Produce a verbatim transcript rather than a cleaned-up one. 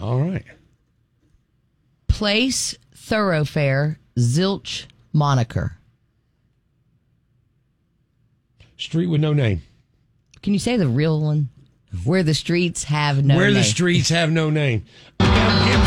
All right. Place, thoroughfare, zilch, moniker. Street with no name. Can you say the real one? Where the streets have no Where name. the streets have no name. Give